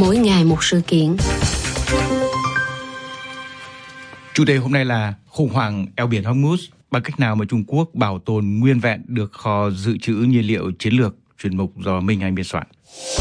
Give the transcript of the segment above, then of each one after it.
mỗi ngày một sự kiện. Chủ đề hôm nay là khủng hoảng eo biển Hormuz, bằng cách nào mà Trung Quốc bảo tồn nguyên vẹn được kho dự trữ nhiên liệu chiến lược. Chuyên mục do Minh Anh biên soạn.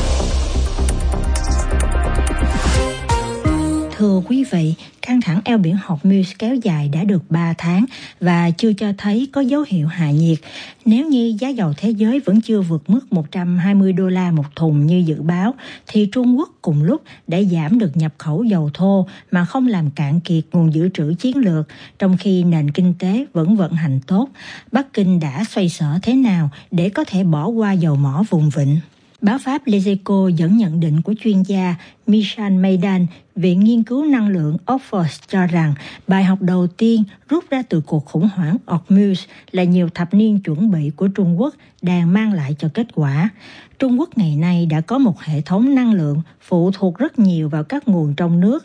Thưa quý vị, căng thẳng eo biển Hormuz kéo dài đã được 3 tháng và chưa cho thấy có dấu hiệu hạ nhiệt. Nếu như giá dầu thế giới vẫn chưa vượt mức $120 một thùng như dự báo, thì Trung Quốc cùng lúc đã giảm được nhập khẩu dầu thô mà không làm cạn kiệt nguồn dự trữ chiến lược, trong khi nền kinh tế vẫn vận hành tốt. Bắc Kinh đã xoay sở thế nào để có thể bỏ qua dầu mỏ vùng vịnh? Báo Pháp Les Echos dẫn nhận định của chuyên gia Michel Maidan, Viện Nghiên cứu Năng lượng Oxford cho rằng bài học đầu tiên rút ra từ cuộc khủng hoảng Hormuz là nhiều thập niên chuẩn bị của Trung Quốc đang mang lại cho kết quả. Trung Quốc ngày nay đã có một hệ thống năng lượng phụ thuộc rất nhiều vào các nguồn trong nước,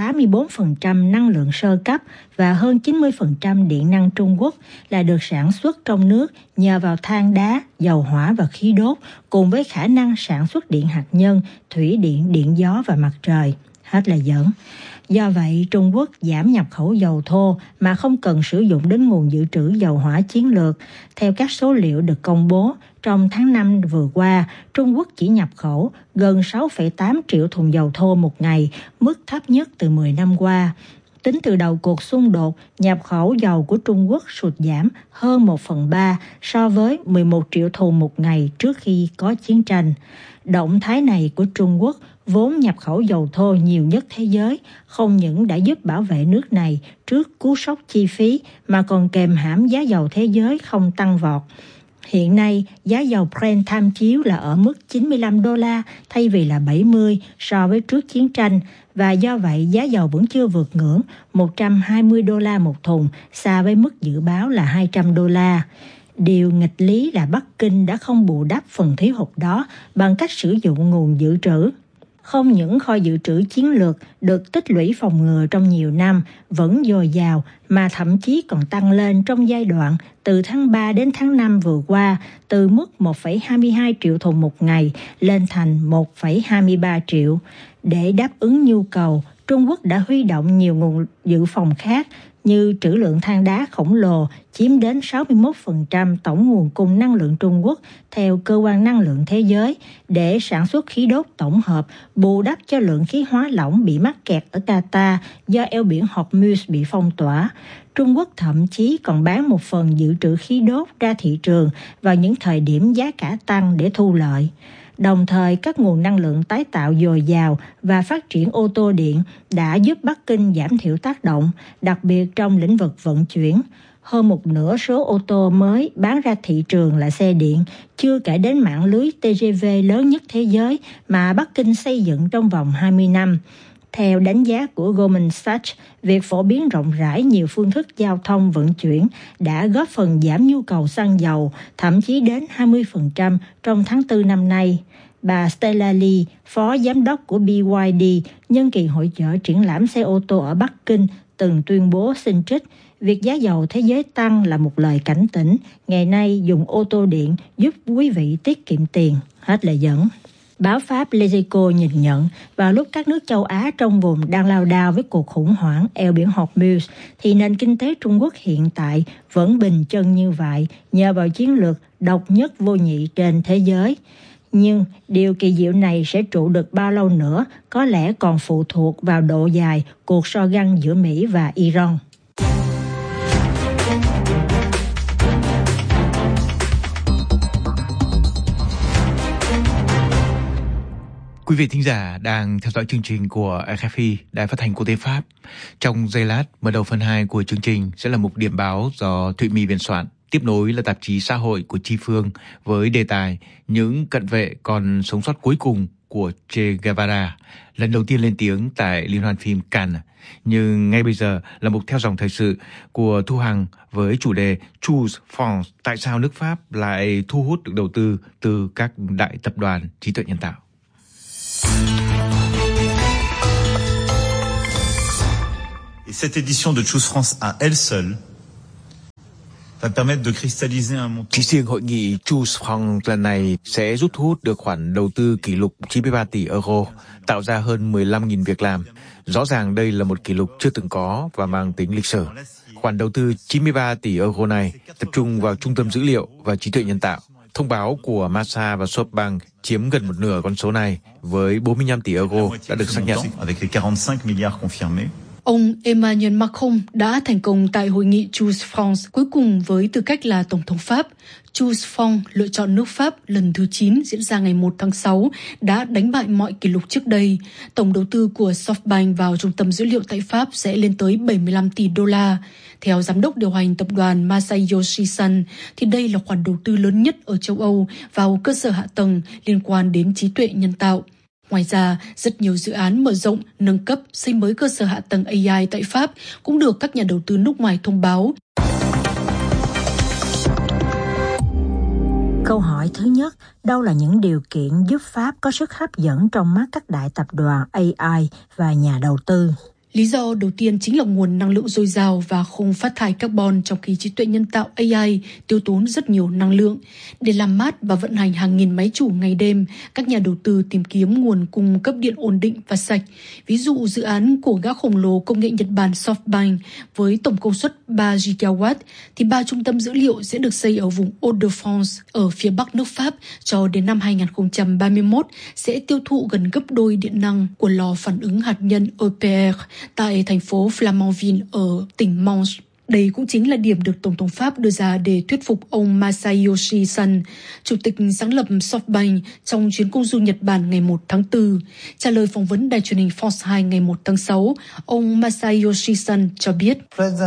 84% năng lượng sơ cấp và hơn 90% điện năng Trung Quốc là được sản xuất trong nước nhờ vào than đá, dầu hỏa và khí đốt, cùng với khả năng sản xuất điện hạt nhân, thủy điện, điện gió và mặt trời. Hết là dẫn. Do vậy, Trung Quốc giảm nhập khẩu dầu thô mà không cần sử dụng đến nguồn dự trữ dầu hỏa chiến lược. Theo các số liệu được công bố, trong tháng 5 vừa qua, Trung Quốc chỉ nhập khẩu gần 6,8 triệu thùng dầu thô một ngày, mức thấp nhất từ 10 năm qua. Tính từ đầu cuộc xung đột, nhập khẩu dầu của Trung Quốc sụt giảm hơn 1/3 so với 11 triệu thùng một ngày trước khi có chiến tranh. Động thái này của Trung Quốc, vốn nhập khẩu dầu thô nhiều nhất thế giới, không những đã giúp bảo vệ nước này trước cú sốc chi phí mà còn kềm hãm giá dầu thế giới không tăng vọt. Hiện nay, giá dầu Brent tham chiếu là ở mức $95 thay vì là 70 so với trước chiến tranh, và do vậy giá dầu vẫn chưa vượt ngưỡng $120 một thùng, xa với mức dự báo là $200. Điều nghịch lý là Bắc Kinh đã không bù đắp phần thiếu hụt đó bằng cách sử dụng nguồn dự trữ. Không những kho dự trữ chiến lược được tích lũy phòng ngừa trong nhiều năm vẫn dồi dào, mà thậm chí còn tăng lên trong giai đoạn từ tháng 3 đến tháng 5 vừa qua, từ mức 1,22 triệu thùng một ngày lên thành 1,23 triệu. Để đáp ứng nhu cầu, Trung Quốc đã huy động nhiều nguồn dự phòng khác như trữ lượng than đá khổng lồ chiếm đến 61% tổng nguồn cung năng lượng Trung Quốc theo Cơ quan Năng lượng Thế giới để sản xuất khí đốt tổng hợp, bù đắp cho lượng khí hóa lỏng bị mắc kẹt ở Qatar do eo biển Hormuz bị phong tỏa. Trung Quốc thậm chí còn bán một phần dự trữ khí đốt ra thị trường vào những thời điểm giá cả tăng để thu lợi. Đồng thời, các nguồn năng lượng tái tạo dồi dào và phát triển ô tô điện đã giúp Bắc Kinh giảm thiểu tác động, đặc biệt trong lĩnh vực vận chuyển. Hơn một nửa số ô tô mới bán ra thị trường là xe điện, chưa kể đến mạng lưới TGV lớn nhất thế giới mà Bắc Kinh xây dựng trong vòng 20 năm. Theo đánh giá của Goldman Sachs, việc phổ biến rộng rãi nhiều phương thức giao thông vận chuyển đã góp phần giảm nhu cầu xăng dầu, thậm chí đến 20% trong tháng 4 năm nay. Bà Stella Lee, phó giám đốc của BYD, nhân kỳ hội chợ triển lãm xe ô tô ở Bắc Kinh, từng tuyên bố xin trích, việc giá dầu thế giới tăng là một lời cảnh tỉnh. Ngày nay dùng ô tô điện giúp quý vị tiết kiệm tiền. Hết lời dẫn. Báo Pháp Les Echos nhìn nhận, vào lúc các nước châu Á trong vùng đang lao đao với cuộc khủng hoảng eo biển Hormuz, thì nền kinh tế Trung Quốc hiện tại vẫn bình chân như vậy nhờ vào chiến lược độc nhất vô nhị trên thế giới. Nhưng điều kỳ diệu này sẽ trụ được bao lâu nữa có lẽ còn phụ thuộc vào độ dài cuộc so găng giữa Mỹ và Iran. Quý vị thính giả đang theo dõi chương trình của RFI, Đài Phát thanh Quốc tế Pháp. Trong giây lát, mở đầu phần 2 của chương trình sẽ là mục điểm báo do Thụy My biên soạn. Tiếp nối là tạp chí xã hội của Chi Phương với đề tài những cận vệ còn sống sót cuối cùng của Che Guevara, lần đầu tiên lên tiếng tại Liên hoan phim Cannes. Nhưng ngay bây giờ là mục theo dòng thời sự của Thu Hằng với chủ đề Choose France, tại sao nước Pháp lại thu hút được đầu tư từ các đại tập đoàn trí tuệ nhân tạo. Et cette édition de Choose France à elle seule Chỉ riêng hội nghị Choose France lần này sẽ rút hút được khoản đầu tư kỷ lục 93 tỷ euro, tạo ra hơn 15.000 việc làm. Rõ ràng đây là một kỷ lục chưa từng có và mang tính lịch sử. Khoản đầu tư 93 tỷ euro này tập trung vào trung tâm dữ liệu và trí tuệ nhân tạo. Thông báo của Masa và SoftBank chiếm gần một nửa con số này với 45 tỷ euro đã được xác nhận. Ông Emmanuel Macron đã thành công tại hội nghị Choose France cuối cùng với tư cách là Tổng thống Pháp. Choose France, lựa chọn nước Pháp lần thứ 9 diễn ra ngày 1 tháng 6 đã đánh bại mọi kỷ lục trước đây. Tổng đầu tư của SoftBank vào trung tâm dữ liệu tại Pháp sẽ lên tới 75 tỷ đô la. Theo giám đốc điều hành tập đoàn Masayoshi Son, thì đây là khoản đầu tư lớn nhất ở châu Âu vào cơ sở hạ tầng liên quan đến trí tuệ nhân tạo. Ngoài ra, rất nhiều dự án mở rộng, nâng cấp, xây mới cơ sở hạ tầng AI tại Pháp cũng được các nhà đầu tư nước ngoài thông báo. Câu hỏi thứ nhất, đâu là những điều kiện giúp Pháp có sức hấp dẫn trong mắt các đại tập đoàn AI và nhà đầu tư? Lý do đầu tiên chính là nguồn năng lượng dồi dào và không phát thải carbon, trong khi trí tuệ nhân tạo AI tiêu tốn rất nhiều năng lượng. Để làm mát và vận hành hàng nghìn máy chủ ngày đêm, các nhà đầu tư tìm kiếm nguồn cung cấp điện ổn định và sạch. Ví dụ dự án của gã khổng lồ công nghệ Nhật Bản SoftBank với tổng công suất 3 GW thì 3 trung tâm dữ liệu sẽ được xây ở vùng Hauts-de-France ở phía bắc nước Pháp cho đến năm 2031 sẽ tiêu thụ gần gấp đôi điện năng của lò phản ứng hạt nhân EPR tại thành phố Flamanville ở tỉnh Manche. Đây cũng chính là điểm được Tổng thống Pháp đưa ra để thuyết phục ông Masayoshi Son, chủ tịch sáng lập SoftBank, trong chuyến công du Nhật Bản ngày 1 tháng 4. Trả lời phỏng vấn đài truyền hình France 2 ngày 1 tháng 6, ông Masayoshi Son cho biết.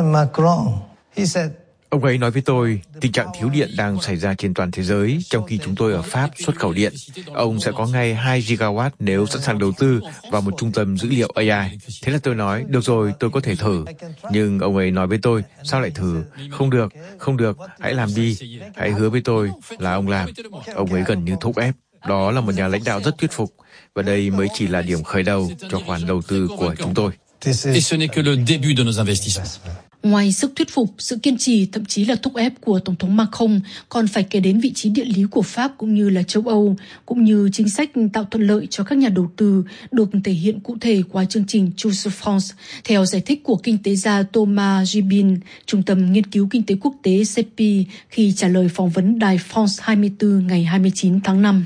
Ông ấy nói với tôi, tình trạng thiếu điện đang xảy ra trên toàn thế giới, trong khi chúng tôi ở Pháp xuất khẩu điện. Ông sẽ có ngay 2 gigawatt nếu sẵn sàng đầu tư vào một trung tâm dữ liệu AI. Thế là tôi nói, được rồi, tôi có thể thử. Nhưng ông ấy nói với tôi, sao lại thử? Không được, hãy làm đi. Hãy hứa với tôi là ông làm. Ông ấy gần như thúc ép. Đó là một nhà lãnh đạo rất thuyết phục. Và đây mới chỉ là điểm khởi đầu cho khoản đầu tư của chúng tôi. Ngoài sức thuyết phục, sự kiên trì, thậm chí là thúc ép của Tổng thống Macron, còn phải kể đến vị trí địa lý của Pháp cũng như là châu Âu, cũng như chính sách tạo thuận lợi cho các nhà đầu tư được thể hiện cụ thể qua chương trình Choose France. Theo giải thích của kinh tế gia Thomas Gibin, Trung tâm Nghiên cứu Kinh tế Quốc tế CEPI, khi trả lời phỏng vấn đài France 24 ngày 29 tháng 5.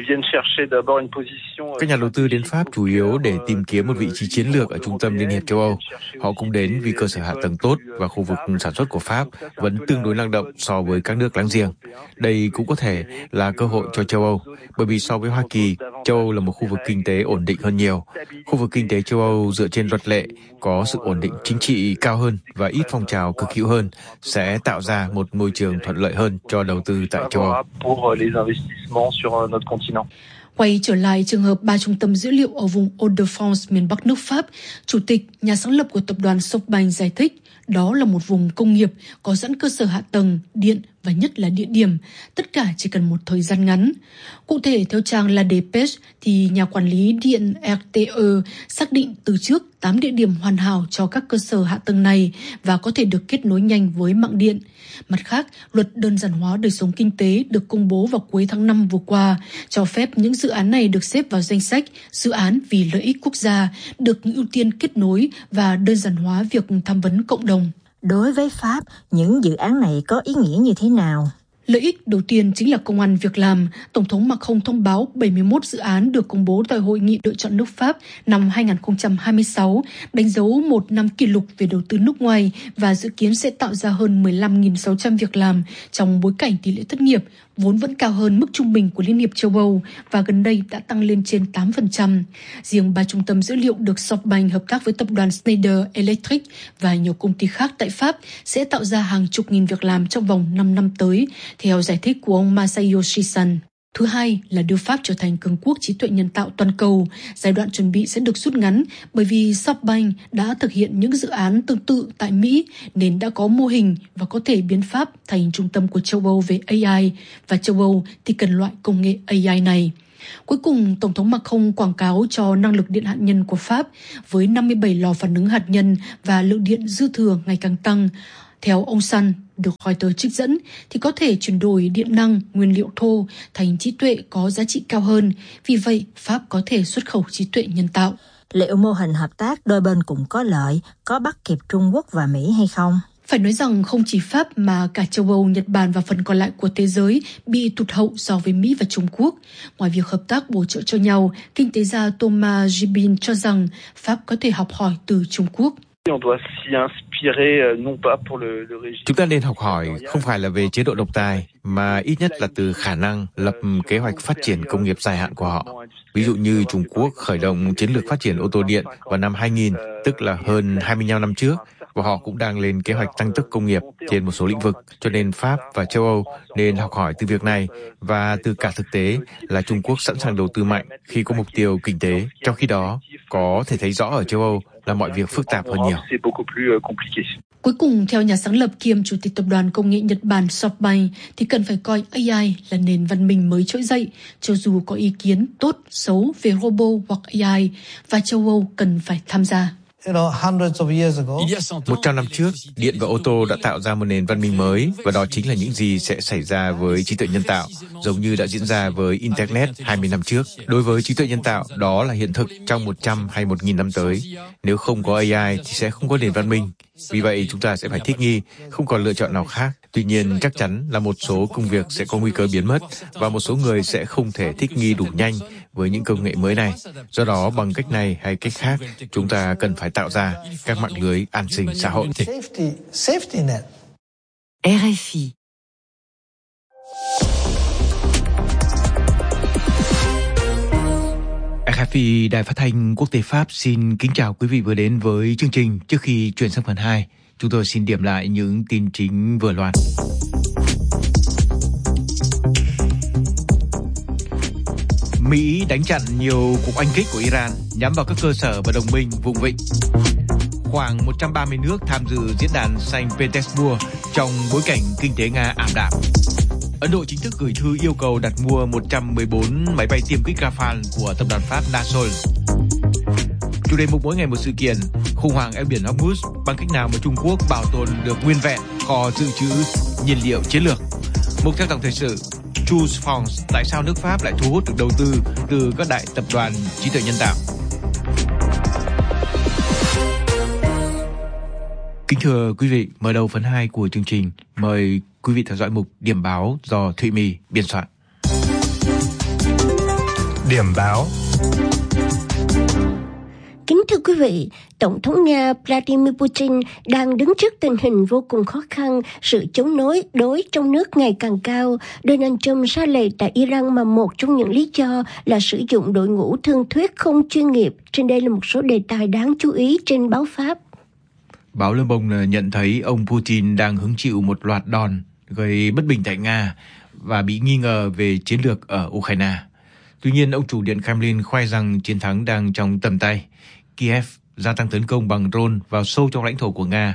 Các nhà đầu tư đến Pháp chủ yếu để tìm kiếm một vị trí chiến lược ở trung tâm Liên hiệp châu Âu. Họ cũng đến vì cơ sở hạ tầng tốt và khu vực sản xuất của Pháp vẫn tương đối năng động so với các nước láng giềng. Đây cũng có thể là cơ hội cho châu Âu, bởi vì so với Hoa Kỳ, châu Âu là một khu vực kinh tế ổn định hơn nhiều. Khu vực kinh tế châu Âu dựa trên luật lệ, có sự ổn định chính trị cao hơn và ít phong trào cực hữu hơn, sẽ tạo ra một môi trường thuận lợi hơn cho đầu tư tại châu Âu. Quay trở lại trường hợp 3 trung tâm dữ liệu ở vùng Hauts-de-France miền Bắc nước Pháp, Chủ tịch, nhà sáng lập của tập đoàn SoftBank giải thích, đó là một vùng công nghiệp có sẵn cơ sở hạ tầng, điện và nhất là địa điểm, tất cả chỉ cần một thời gian ngắn. Cụ thể, theo trang La Dépêche, thì nhà quản lý điện RTE xác định từ trước 8 địa điểm hoàn hảo cho các cơ sở hạ tầng này và có thể được kết nối nhanh với mạng điện. Mặt khác, luật đơn giản hóa đời sống kinh tế được công bố vào cuối tháng 5 vừa qua, cho phép những dự án này được xếp vào danh sách dự án vì lợi ích quốc gia, được ưu tiên kết nối và đơn giản hóa việc tham vấn cộng đồng. Đối với Pháp, những dự án này có ý nghĩa như thế nào? Lợi ích đầu tiên chính là công ăn việc làm. Tổng thống Macron thông báo 71 dự án được công bố tại Hội nghị lựa chọn nước Pháp năm 2026, đánh dấu một năm kỷ lục về đầu tư nước ngoài và dự kiến sẽ tạo ra hơn 15.600 việc làm trong bối cảnh tỷ lệ thất nghiệp vốn vẫn cao hơn mức trung bình của Liên hiệp châu Âu và gần đây đã tăng lên trên 8%. Riêng 3 trung tâm dữ liệu được SoftBank hợp tác với tập đoàn Schneider Electric và nhiều công ty khác tại Pháp sẽ tạo ra hàng chục nghìn việc làm trong vòng 5 năm tới, theo giải thích của ông Masayoshi Son. Thứ hai là đưa Pháp trở thành cường quốc trí tuệ nhân tạo toàn cầu. Giai đoạn chuẩn bị sẽ được rút ngắn bởi vì SoftBank đã thực hiện những dự án tương tự tại Mỹ nên đã có mô hình và có thể biến Pháp thành trung tâm của châu Âu về AI và châu Âu thì cần loại công nghệ AI này. Cuối cùng, Tổng thống Macron quảng cáo cho năng lực điện hạt nhân của Pháp với 57 lò phản ứng hạt nhân và lượng điện dư thừa ngày càng tăng. Theo ông Son, được Reuters trích dẫn thì có thể chuyển đổi điện năng, nguyên liệu thô thành trí tuệ có giá trị cao hơn. Vì vậy, Pháp có thể xuất khẩu trí tuệ nhân tạo. Liệu mô hình hợp tác đôi bên cùng có lợi có bắt kịp Trung Quốc và Mỹ hay không? Phải nói rằng không chỉ Pháp mà cả châu Âu, Nhật Bản và phần còn lại của thế giới bị tụt hậu so với Mỹ và Trung Quốc. Ngoài việc hợp tác bổ trợ cho nhau, kinh tế gia Thomas Gibin cho rằng Pháp có thể học hỏi từ Trung Quốc. Chúng ta nên học hỏi không phải là về chế độ độc tài, mà ít nhất là từ khả năng lập kế hoạch phát triển công nghiệp dài hạn của họ. Ví dụ như Trung Quốc khởi động chiến lược phát triển ô tô điện vào năm 2000, tức là hơn 25 năm trước, và họ cũng đang lên kế hoạch tăng tốc công nghiệp trên một số lĩnh vực. Cho nên Pháp và châu Âu nên học hỏi từ việc này và từ cả thực tế là Trung Quốc sẵn sàng đầu tư mạnh khi có mục tiêu kinh tế. Trong khi đó, có thể thấy rõ ở châu Âu là mọi việc phức tạp hơn nhiều. Cuối cùng, theo nhà sáng lập kiêm chủ tịch tập đoàn công nghệ Nhật Bản SoftBank, thì cần phải coi AI là nền văn minh mới trỗi dậy, cho dù có ý kiến tốt, xấu về robot hoặc AI, và châu Âu cần phải tham gia. 100 năm trước, điện và ô tô đã tạo ra một nền văn minh mới, và đó chính là những gì sẽ xảy ra với trí tuệ nhân tạo, giống như đã diễn ra với Internet 20 năm trước. Đối với trí tuệ nhân tạo, đó là hiện thực trong 100 hay 1.000 năm tới. Nếu không có AI thì sẽ không có nền văn minh. Vì vậy, chúng ta sẽ phải thích nghi, không còn lựa chọn nào khác. Tuy nhiên, chắc chắn là một số công việc sẽ có nguy cơ biến mất, và một số người sẽ không thể thích nghi đủ nhanh với những công nghệ mới này. Do đó, bằng cách này hay cách khác, chúng ta cần phải tạo ra các mạng lưới an sinh xã hội. RFI. RFI, Đài Phát thanh Quốc tế Pháp xin kính chào quý vị vừa đến với chương trình. Trước khi chuyển sang phần 2, chúng tôi xin điểm lại những tin chính vừa loạt. Mỹ đánh chặn nhiều cuộc oanh kích của Iran nhắm vào các cơ sở và đồng minh vùng vịnh. Khoảng 130 nước tham dự diễn đàn Saint Petersburg trong bối cảnh kinh tế Nga ảm đạm. Ấn Độ chính thức gửi thư yêu cầu đặt mua 114 máy bay tiêm kích Rafale của tập đoàn Pháp Dassault. Chủ đề mục mỗi ngày một sự kiện, khủng hoảng eo biển Hormuz, bằng cách nào mà Trung Quốc bảo tồn được nguyên vẹn kho dự trữ nhiên liệu chiến lược. Mục theo dòng thời sự, Choose Fonds, tại sao nước Pháp lại thu hút được đầu tư từ các đại tập đoàn trí tuệ nhân tạo. Kính thưa quý vị, mở đầu phần 2 của chương trình, mời quý vị theo dõi mục Điểm báo do Thụy My biên soạn. Điểm báo. Kính thưa quý vị, Tổng thống Nga Vladimir Putin đang đứng trước tình hình vô cùng khó khăn, sự chống đối trong nước ngày càng cao. Donald Trump ra lệnh tại Iran mà một trong những lý do là sử dụng đội ngũ thương thuyết không chuyên nghiệp. Trên đây là một số đề tài đáng chú ý trên báo Pháp. Báo Le Monde nhận thấy ông Putin đang hứng chịu một loạt đòn gây bất bình tại Nga và bị nghi ngờ về chiến lược ở Ukraine. Tuy nhiên, ông chủ Điện Kremlin khoe rằng chiến thắng đang trong tầm tay. Kiev gia tăng tấn công bằng drone vào sâu trong lãnh thổ của Nga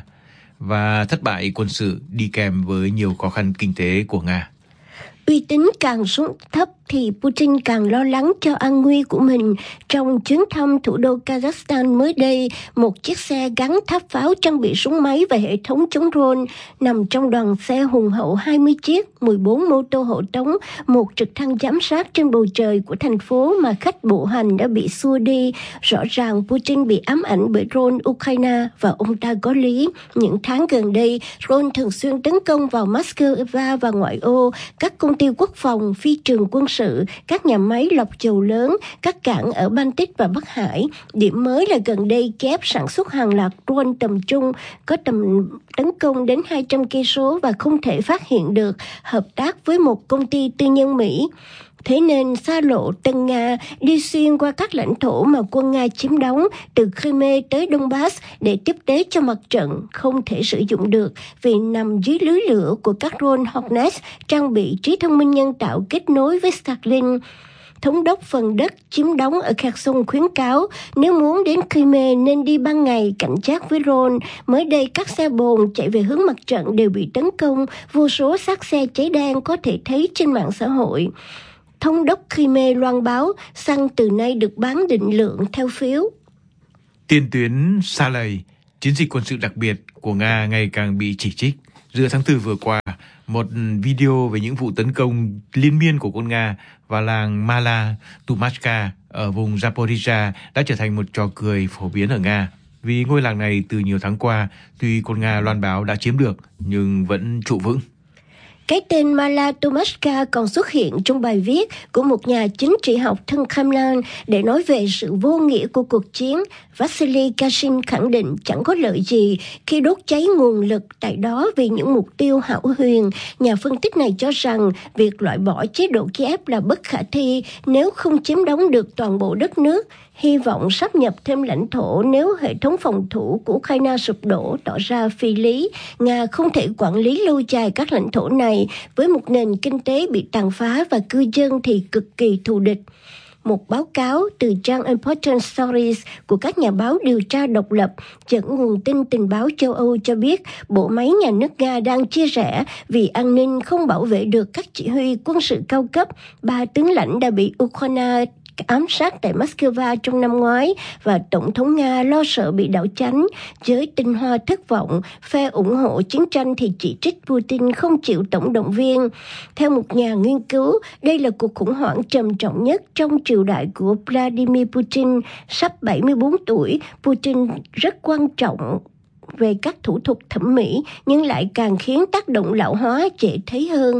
và thất bại quân sự đi kèm với nhiều khó khăn kinh tế của Nga. Uy tín càng xuống thấp thì Putin càng lo lắng cho an nguy của mình. Trong chuyến thăm thủ đô Kazakhstan mới đây, một chiếc xe gắn tháp pháo trang bị súng máy và hệ thống chống drone nằm trong đoàn xe hùng hậu 20 chiếc, 14 mô tô hộ tống, một trực thăng giám sát trên bầu trời của thành phố mà khách bộ hành đã bị xua đi. Rõ ràng Putin bị ám ảnh bởi drone Ukraine và ông ta có lý. Những tháng gần đây, drone thường xuyên tấn công vào Moscow và ngoại ô, các công ty quốc phòng, phi trường quân sự, các nhà máy lọc dầu lớn, các cảng ở Baltic và Bắc Hải. Điểm mới là gần đây Kiev sản xuất hàng loạt drone tầm trung có tầm tấn công đến 200 cây số và không thể phát hiện được, hợp tác với một công ty tư nhân Mỹ. Thế nên xa lộ Tân Nga đi xuyên qua các lãnh thổ mà quân Nga chiếm đóng từ Crimea tới Donbass để tiếp tế cho mặt trận không thể sử dụng được vì nằm dưới lưới lửa của các drone Hornet trang bị trí thông minh nhân tạo kết nối với Starlink. Thống đốc phần đất chiếm đóng ở Kherson khuyến cáo nếu muốn đến Crimea nên đi ban ngày cảnh giác với drone. Mới đây các xe bồn chạy về hướng mặt trận đều bị tấn công, vô số xác xe cháy đen có thể thấy trên mạng xã hội. Thống đốc Crimea loan báo xăng từ nay được bán định lượng theo phiếu. Tiền tuyến Sa Lầy, chiến dịch quân sự đặc biệt của Nga ngày càng bị chỉ trích Giữa tháng 4 vừa qua, một video về những vụ tấn công liên miên của quân Nga vào làng Mala Tumashka ở vùng Zaporizhia đã trở thành một trò cười phổ biến ở Nga. Vì ngôi làng này từ nhiều tháng qua, tuy quân Nga loan báo đã chiếm được, nhưng vẫn trụ vững. Cái tên Mala Tumashka còn xuất hiện trong bài viết của một nhà chính trị học thân Kremlin để nói về sự vô nghĩa của cuộc chiến. Vasily Kashin khẳng định chẳng có lợi gì khi đốt cháy nguồn lực tại đó vì những mục tiêu hão huyền. Nhà phân tích này cho rằng việc loại bỏ chế độ Kiev là bất khả thi nếu không chiếm đóng được toàn bộ đất nước. Hy vọng sáp nhập thêm lãnh thổ nếu hệ thống phòng thủ của Ukraine sụp đổ tỏ ra phi lý. Nga không thể quản lý lâu dài các lãnh thổ này với một nền kinh tế bị tàn phá và cư dân thì cực kỳ thù địch. Một báo cáo từ trang Important Stories của các nhà báo điều tra độc lập dẫn nguồn tin tình báo châu Âu cho biết bộ máy nhà nước Nga đang chia rẽ vì an ninh không bảo vệ được các chỉ huy quân sự cao cấp. 3 tướng lãnh đã bị Ukraine ám sát tại Moscow trong năm ngoái và Tổng thống Nga lo sợ bị đảo chánh. Giới tinh hoa thất vọng, phe ủng hộ chiến tranh thì chỉ trích Putin không chịu tổng động viên. Theo một nhà nghiên cứu, đây là cuộc khủng hoảng trầm trọng nhất trong triều đại của Vladimir Putin. Sắp 74 tuổi, Putin rất quan trọng về các thủ thuật thẩm mỹ nhưng lại càng khiến tác động lão hóa dễ thấy hơn.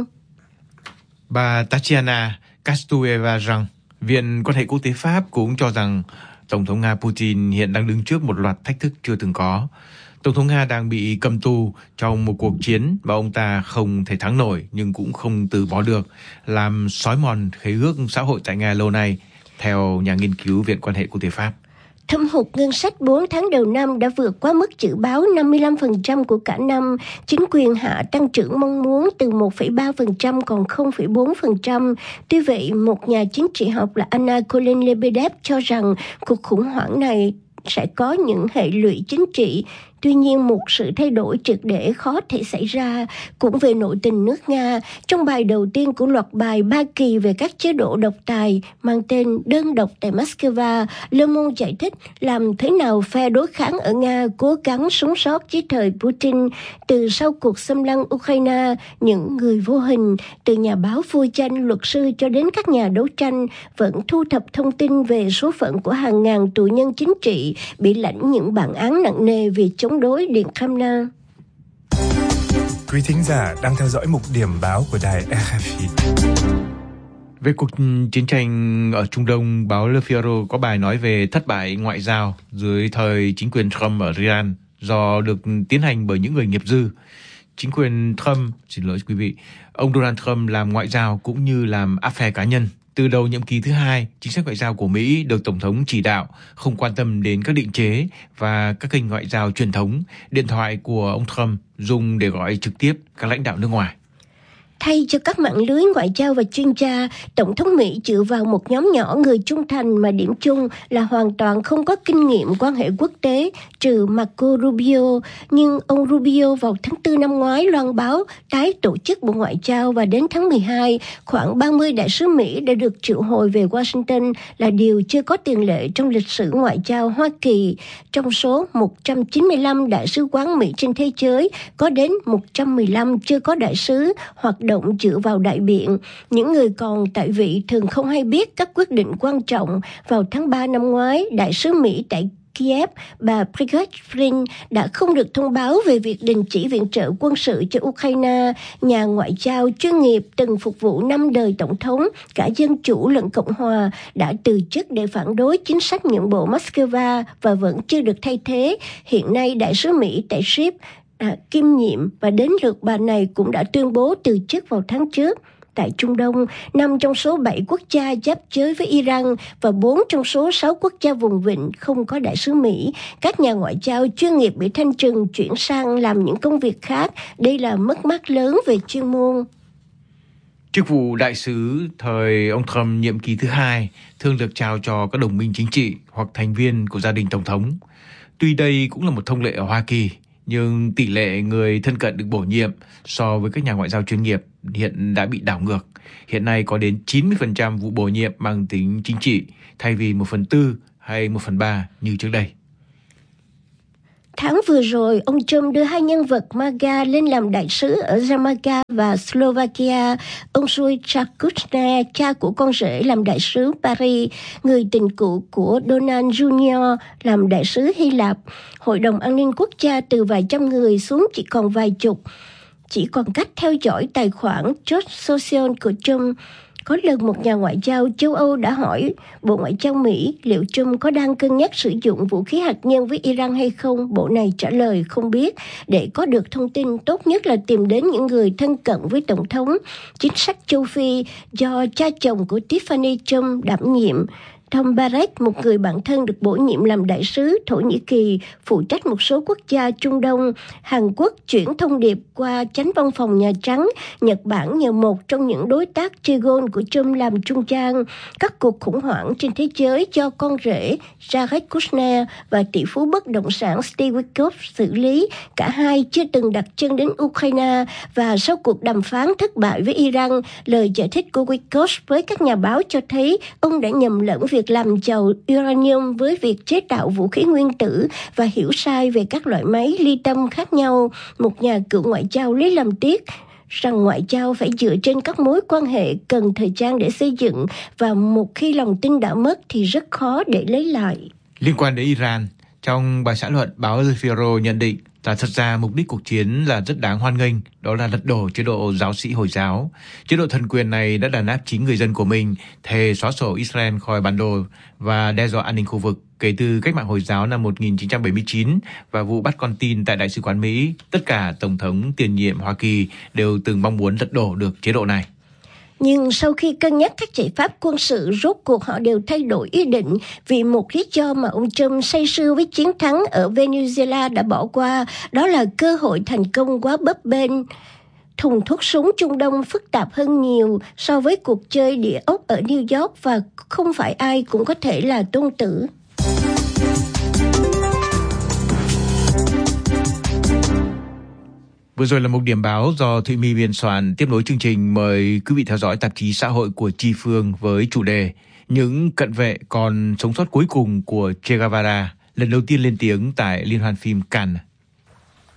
Bà Tatiana Kostueva rằng Viện quan hệ quốc tế Pháp cũng cho rằng Tổng thống Nga Putin hiện đang đứng trước một loạt thách thức chưa từng có. Tổng thống Nga đang bị cầm tù trong một cuộc chiến mà ông ta không thể thắng nổi nhưng cũng không từ bỏ được, làm xói mòn khế ước xã hội tại Nga lâu nay, theo nhà nghiên cứu Viện quan hệ quốc tế Pháp. Thâm hụt ngân sách 4 tháng đầu năm đã vượt quá mức dự báo 55% của cả năm. Chính quyền hạ tăng trưởng mong muốn từ 1,3% còn 0,4%. Tuy vậy, một nhà chính trị học là Anna Kolen-Lebedev cho rằng cuộc khủng hoảng này sẽ có những hệ lụy chính trị. Tuy nhiên, một sự thay đổi triệt để khó thể xảy ra. Cũng về nội tình nước Nga, trong bài đầu tiên của loạt bài 3 kỳ về các chế độ độc tài mang tên Đơn độc tại Moscow, Le Monde giải thích làm thế nào phe đối kháng ở Nga cố gắng sống sót dưới thời Putin. Từ sau cuộc xâm lăng Ukraine, những người vô hình, từ nhà báo vui tranh, luật sư cho đến các nhà đấu tranh, vẫn thu thập thông tin về số phận của hàng ngàn tù nhân chính trị bị lãnh những bản án nặng nề vì chống đối Điện Kremlin. Quý thính giả đang theo dõi mục điểm báo của đài RFI. Về cuộc chiến tranh ở Trung Đông, báo Le Figaro có bài nói về thất bại ngoại giao dưới thời chính quyền Trump ở Iran do được tiến hành bởi những người nghiệp dư. Chính quyền Trump, xin lỗi quý vị, ông Donald Trump làm ngoại giao cũng như làm áp phe cá nhân. Từ đầu nhiệm kỳ thứ 2, chính sách ngoại giao của Mỹ được Tổng thống chỉ đạo không quan tâm đến các định chế và các kênh ngoại giao truyền thống, điện thoại của ông Trump dùng để gọi trực tiếp các lãnh đạo nước ngoài. Thay cho các mạng lưới ngoại giao và chuyên gia, Tổng thống Mỹ dựa vào một nhóm nhỏ người trung thành mà điểm chung là hoàn toàn không có kinh nghiệm quan hệ quốc tế, trừ Marco Rubio. Nhưng ông Rubio vào tháng 4 năm ngoái loan báo tái tổ chức Bộ Ngoại giao và đến tháng 12, khoảng 30 đại sứ Mỹ đã được triệu hồi về Washington là điều chưa có tiền lệ trong lịch sử ngoại giao Hoa Kỳ. Trong số 195 đại sứ quán Mỹ trên thế giới, có đến 115 chưa có đại sứ hoặc động dựa vào đại biện. Những người còn tại vị thường không hay biết các quyết định quan trọng. Vào tháng 3 năm ngoái, đại sứ Mỹ tại Kiev, bà Bridget Flynn đã không được thông báo về việc đình chỉ viện trợ quân sự cho Ukraine. Nhà ngoại giao chuyên nghiệp từng phục vụ 5 đời tổng thống, cả Dân Chủ lẫn Cộng Hòa, đã từ chức để phản đối chính sách nhượng bộ Moscow và vẫn chưa được thay thế. Hiện nay, đại sứ Mỹ tại Kyiv kiêm nhiệm và đến lượt bà này cũng đã tuyên bố từ chức vào tháng trước. Tại Trung Đông, 5 trong số 7 quốc gia giáp giới với Iran và 4 trong số 6 quốc gia vùng vịnh không có đại sứ Mỹ. Các nhà ngoại giao chuyên nghiệp bị thanh trừng chuyển sang làm những công việc khác. Đây là mất mát lớn về chuyên môn. Chức vụ đại sứ thời ông Trump nhiệm kỳ thứ 2 thường được trao cho các đồng minh chính trị hoặc thành viên của gia đình Tổng thống. Tuy đây cũng là một thông lệ ở Hoa Kỳ, nhưng tỷ lệ người thân cận được bổ nhiệm so với các nhà ngoại giao chuyên nghiệp hiện đã bị đảo ngược. Hiện nay có đến 90% vụ bổ nhiệm mang tính chính trị, thay vì 1/4 hay 1/3 như trước đây. Tháng vừa rồi, ông Trump đưa hai nhân vật MAGA lên làm đại sứ ở Jamaica và Slovakia. Ông Wojciech Kuczynski, cha của con rể, làm đại sứ Paris, người tình cũ của Donald Jr. làm đại sứ Hy Lạp. Hội đồng An ninh Quốc gia từ vài trăm người xuống chỉ còn vài chục. Chỉ còn cách theo dõi tài khoản Truth Social của Trump. Có lần một nhà ngoại giao châu Âu đã hỏi Bộ Ngoại giao Mỹ liệu Trump có đang cân nhắc sử dụng vũ khí hạt nhân với Iran hay không. Bộ này trả lời không biết. Để có được thông tin, tốt nhất là tìm đến những người thân cận với Tổng thống. Chính sách châu Phi do cha chồng của Tiffany Trump đảm nhiệm. Tom Barrett, một người bạn thân được bổ nhiệm làm đại sứ Thổ Nhĩ Kỳ, phụ trách một số quốc gia Trung Đông. Hàn Quốc chuyển thông điệp qua chánh văn phòng Nhà Trắng. Nhật Bản nhờ một trong những đối tác chơi gôn của Trump làm trung gian. Các cuộc khủng hoảng trên thế giới do con rể Jared Kushner và tỷ phú bất động sản Steve Witkoff xử lý. Cả hai chưa từng đặt chân đến Ukraine. Và sau cuộc đàm phán thất bại với Iran, lời giải thích của Witkoff với các nhà báo cho thấy ông đã nhầm lẫn việc làm giàu uranium với việc chế tạo vũ khí nguyên tử và hiểu sai về các loại máy ly tâm khác nhau. Một nhà cựu ngoại giao lấy làm tiếc rằng ngoại giao phải dựa trên các mối quan hệ cần thời gian để xây dựng, và một khi lòng tin đã mất thì rất khó để lấy lại. Liên quan đến Iran, trong bài xã luận, báo El Figaro nhận định là thật ra mục đích cuộc chiến là rất đáng hoan nghênh, đó là lật đổ chế độ giáo sĩ Hồi giáo. Chế độ thần quyền này đã đàn áp chính người dân của mình, thề xóa sổ Israel khỏi bản đồ và đe dọa an ninh khu vực. Kể từ cách mạng Hồi giáo năm 1979 và vụ bắt con tin tại Đại sứ quán Mỹ, tất cả Tổng thống tiền nhiệm Hoa Kỳ đều từng mong muốn lật đổ được chế độ này. Nhưng sau khi cân nhắc các giải pháp quân sự, rốt cuộc họ đều thay đổi ý định vì một lý do mà ông Trump say sưa với chiến thắng ở Venezuela đã bỏ qua, đó là cơ hội thành công quá bấp bênh. Thùng thuốc súng Trung Đông phức tạp hơn nhiều so với cuộc chơi địa ốc ở New York, và không phải ai cũng có thể là tôn tử. Vừa rồi là một điểm báo do Thụy My biên soạn. Tiếp nối chương trình, mời quý vị theo dõi tạp chí xã hội của Chi Phương với chủ đề Những cận vệ còn sống sót cuối cùng của Che Guevara, lần đầu tiên lên tiếng tại Liên hoan phim Cannes.